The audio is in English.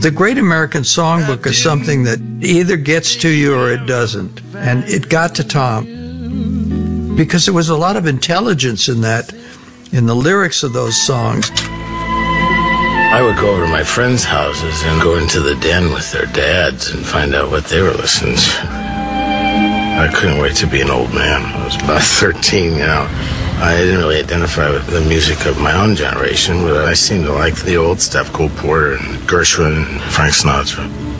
The Great American Songbook is something that either gets to you or it doesn't. And it got to Tom because there was a lot of intelligence in that, in the lyrics of those songs. I would go over to my friends' houses and go into the den with their dads and find out what they were listening to. I couldn't wait to be an old man. I was about 13, you know. I didn't really identify with the music of my own generation, but I seemed to like the old stuff, Cole Porter and Gershwin and Frank Sinatra.